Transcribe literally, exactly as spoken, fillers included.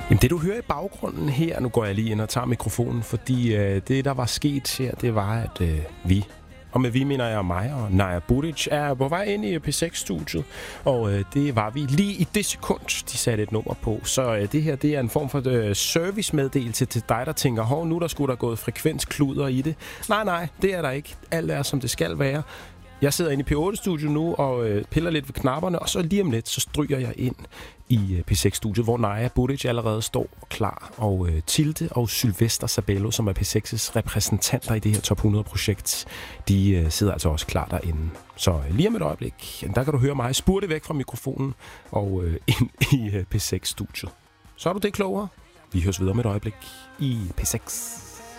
Jamen det du hører i baggrunden her, nu går jeg lige ind og tager mikrofonen, fordi øh, det der var sket her, det var at øh, vi, og med vi mener jeg og mig og Naja Budic, er på vej ind i P seks-studiet, og øh, det var vi lige i det sekund, de satte et nummer på. Så øh, det her, det er en form for øh, servicemeddelelse til dig, der tænker, hov, nu der skulle der gået frekvenskluder i det. Nej, nej, det er der ikke. Alt er som det skal være. Jeg sidder inde i P otte-studiet nu og øh, piller lidt ved knapperne, og så lige om lidt, så stryger jeg ind i øh, P seks-studiet, hvor Naja Budic allerede står klar. Og øh, Tilde og Sylvester Sabello, som er P sekses repræsentanter i det her Top hundrede-projekt, de øh, sidder altså også klar derinde. Så øh, lige om et øjeblik, der kan du høre mig spurte væk fra mikrofonen og øh, ind i øh, P seks-studiet. Så er du det klogere. Vi høres videre om et øjeblik i P seks.